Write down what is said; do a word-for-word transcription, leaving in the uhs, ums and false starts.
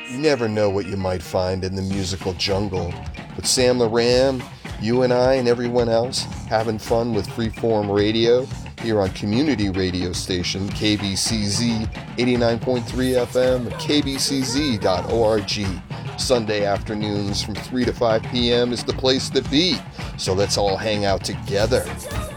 You never know what you might find in the musical jungle. With Sam the Ram, you and I and everyone else having fun with Freeform Radio here on community radio station K B C Z eighty-nine point three F M, K B C Z dot org. Sunday afternoons from three to five p.m. is the place to be. So let's all hang out together.